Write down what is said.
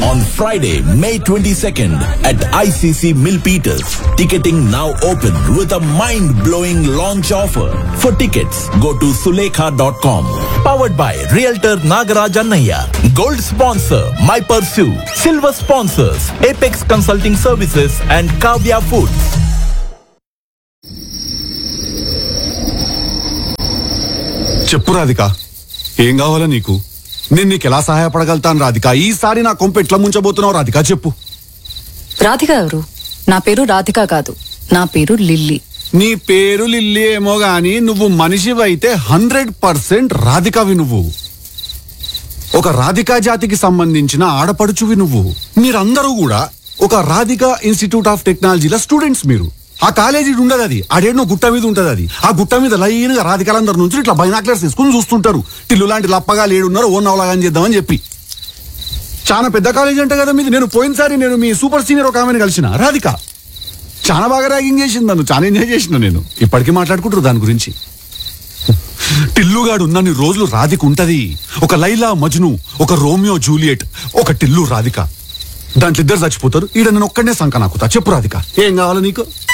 on Friday, May 22nd at ICC Milpitas. Ticketing now open with a mind-blowing launch offer. For tickets, go to sulekha.com. Powered by Realtor Nagaraj Annaya. Gold sponsor, My Pursue. Silver sponsors, Apex Consulting Services and Kavya Foods. చెప్పు రాధిక, ఏం కావాలా నీకు? నేను నీకు ఎలా సహాయపడగలుగుతాను రాధిక? ఈసారి నా కొంప ఎట్లా ముంచబోతున్నావు రాధిక? చెప్పు. రాధిక ఎవరు? నా పేరు రాధిక కాదు, నా పేరు లిల్లీ. నీ పేరు లిల్లీ ఏమో గాని నువ్వు మనిషివైతే 100% రాధికవి. నువ్వు ఒక రాధికా జాతికి సంబంధించిన ఆడపడుచువి. నువ్వు మీరందరూ కూడా ఒక రాధికా ఇన్స్టిట్యూట్ ఆఫ్ టెక్నాలజీల స్టూడెంట్స్. మీరు ఆ కాలేజీ ఉండదు, అది ఆడేనో గుట్ట మీద ఉంటది. అది ఆ గుట్ట మీద లైన్గా రాధికాలందరి నుంచి ఇట్లా బైనాక్లర్స్ తీసుకుని చూస్తుంటారు. టిల్లు లాంటి లప్పగా లేడున్నారు, ఓ నవలాగా చేద్దామని చెప్పి. చాలా పెద్ద కాలేజీ అంటే కదా మీది. నేను పోయినసారి నేను మీ సూపర్ సీనియర్ ఒక ఆమెను కలిసిన రాధిక. చాలా బాగా ర్యాగింగ్ చేసింది నన్ను, చాలా ఎంజాయ్ చేసిన. నేను ఇప్పటికీ మాట్లాడుకుంటారు దాని గురించి. టిల్లుగాడు ఉన్నన్ని రోజులు రాధిక ఉంటది. ఒక లైలా మజ్ను, ఒక రోమియో జూలియట్, ఒక టిల్లు రాధిక. దాంట్లో ఇద్దరు చచ్చిపోతారు. ఈడ నేను ఒక్కడనే సంక నాకుతా. చెప్పు రాధిక, ఏం కావాలి నీకు?